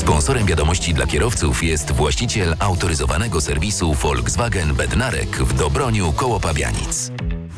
Sponsorem wiadomości dla kierowców jest właściciel autoryzowanego serwisu Volkswagen Bednarek w Dobroniu koło Pabianic.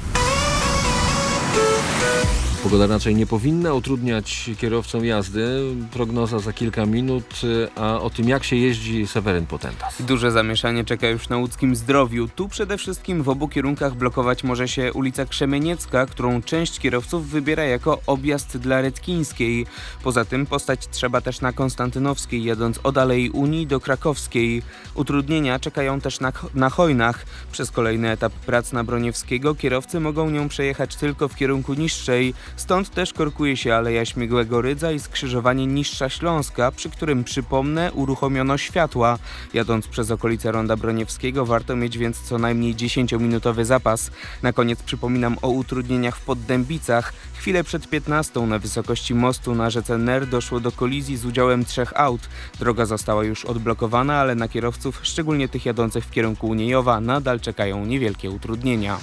Pogoda raczej nie powinna utrudniać kierowcom jazdy. Prognoza za kilka minut, a o tym jak się jeździ Seweryn Potentas. Duże zamieszanie czeka już na łódzkim Zdrowiu. Tu przede wszystkim w obu kierunkach blokować może się ulica Krzemieniecka, którą część kierowców wybiera jako objazd dla Redkińskiej. Poza tym postać trzeba też na Konstantynowskiej, jadąc od Alei Unii do Krakowskiej. Utrudnienia czekają też na Chojnach. Przez kolejny etap prac na Broniewskiego kierowcy mogą nią przejechać tylko w kierunku niższej. Stąd też korkuje się Aleja Śmigłego Rydza i skrzyżowanie Niższa Śląska, przy którym, przypomnę, uruchomiono światła. Jadąc przez okolice Ronda Broniewskiego warto mieć więc co najmniej 10-minutowy zapas. Na koniec przypominam o utrudnieniach w Poddębicach. Chwilę przed 15 na wysokości mostu na rzece Ner doszło do kolizji z udziałem 3 aut. Droga została już odblokowana, ale na kierowców, szczególnie tych jadących w kierunku Uniejowa, nadal czekają niewielkie utrudnienia.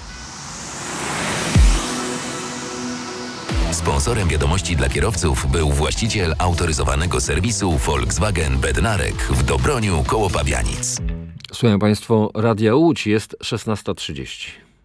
Sponsorem wiadomości dla kierowców był właściciel autoryzowanego serwisu Volkswagen Bednarek w Dobroniu koło Pabianic. Słuchają Państwo Radia Łódź, jest 16:30.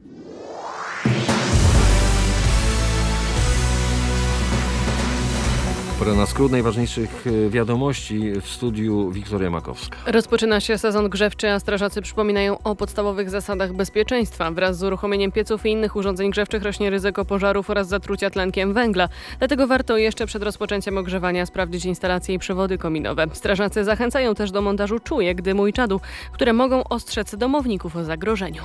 Pora na skrót najważniejszych wiadomości w studiu Wiktoria Makowska. Rozpoczyna się sezon grzewczy, a strażacy przypominają o podstawowych zasadach bezpieczeństwa. Wraz z uruchomieniem pieców i innych urządzeń grzewczych rośnie ryzyko pożarów oraz zatrucia tlenkiem węgla. Dlatego warto jeszcze przed rozpoczęciem ogrzewania sprawdzić instalacje i przewody kominowe. Strażacy zachęcają też do montażu czujek dymu i czadu, które mogą ostrzec domowników o zagrożeniu.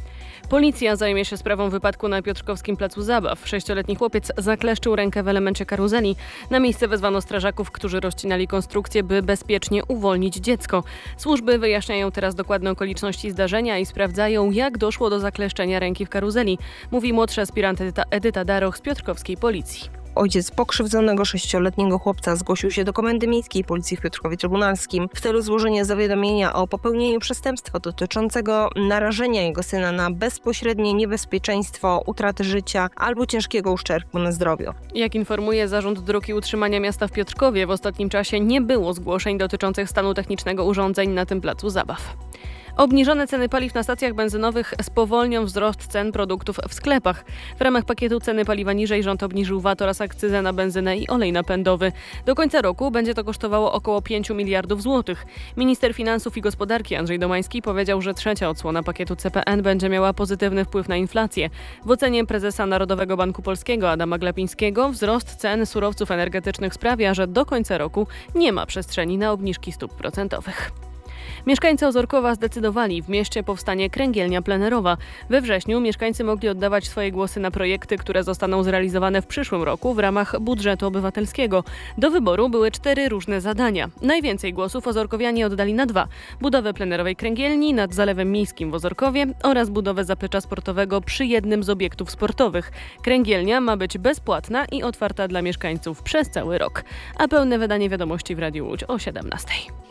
Policja zajmie się sprawą wypadku na Piotrkowskim Placu Zabaw. 6-letni chłopiec zakleszczył rękę w elemencie karuzeli. Na miejsce wezwano strażaków, którzy rozcinali konstrukcję, by bezpiecznie uwolnić dziecko. Służby wyjaśniają teraz dokładne okoliczności zdarzenia i sprawdzają, jak doszło do zakleszczenia ręki w karuzeli, mówi młodszy aspirant Edyta Daroch z piotrkowskiej policji. Ojciec pokrzywdzonego 6-letniego chłopca zgłosił się do Komendy Miejskiej Policji w Piotrkowie Trybunalskim w celu złożenia zawiadomienia o popełnieniu przestępstwa dotyczącego narażenia jego syna na bezpośrednie niebezpieczeństwo utraty życia albo ciężkiego uszczerbku na zdrowiu. Jak informuje Zarząd Dróg i Utrzymania Miasta w Piotrkowie, w ostatnim czasie nie było zgłoszeń dotyczących stanu technicznego urządzeń na tym placu zabaw. Obniżone ceny paliw na stacjach benzynowych spowolnią wzrost cen produktów w sklepach. W ramach pakietu ceny paliwa niżej rząd obniżył VAT oraz akcyzę na benzynę i olej napędowy. Do końca roku będzie to kosztowało około 5 miliardów złotych. Minister Finansów i Gospodarki Andrzej Domański powiedział, że trzecia odsłona pakietu CPN będzie miała pozytywny wpływ na inflację. W ocenie prezesa Narodowego Banku Polskiego Adama Glapińskiego wzrost cen surowców energetycznych sprawia, że do końca roku nie ma przestrzeni na obniżki stóp procentowych. Mieszkańcy Ozorkowa zdecydowali, w mieście powstanie kręgielnia plenerowa. We wrześniu mieszkańcy mogli oddawać swoje głosy na projekty, które zostaną zrealizowane w przyszłym roku w ramach budżetu obywatelskiego. Do wyboru były 4 różne zadania. Najwięcej głosów ozorkowianie oddali na 2. Budowę plenerowej kręgielni nad Zalewem Miejskim w Ozorkowie oraz budowę zaplecza sportowego przy jednym z obiektów sportowych. Kręgielnia ma być bezpłatna i otwarta dla mieszkańców przez cały rok. A pełne wydanie wiadomości w Radiu Łódź o 17:00.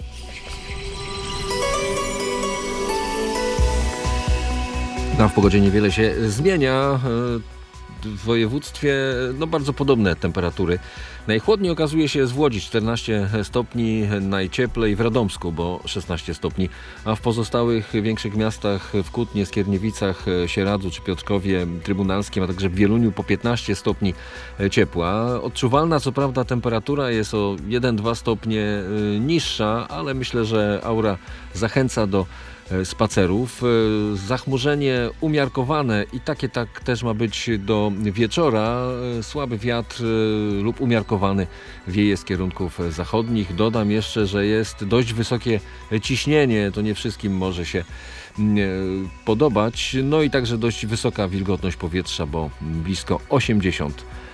W pogodzie niewiele się zmienia. W województwie bardzo podobne temperatury. Najchłodniej okazuje się w Łodzi 14 stopni, najcieplej w Radomsku, bo 16 stopni, a w pozostałych większych miastach, w Kutnie, Skierniewicach, Sieradzu czy Piotrkowie Trybunalskim, a także w Wieluniu po 15 stopni ciepła. Odczuwalna co prawda temperatura jest o 1-2 stopnie niższa, ale myślę, że aura zachęca do spacerów. Zachmurzenie umiarkowane i tak też ma być do wieczora. Słaby wiatr lub umiarkowany wieje z kierunków zachodnich. Dodam jeszcze, że jest dość wysokie ciśnienie. To nie wszystkim może się podobać. No i także dość wysoka wilgotność powietrza, bo blisko 80%.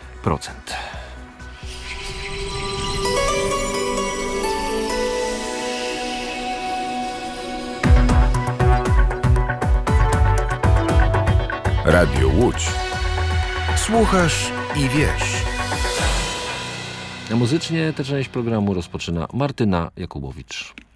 Radio Łódź. Słuchasz i wiesz. A muzycznie tę część programu rozpoczyna Martyna Jakubowicz.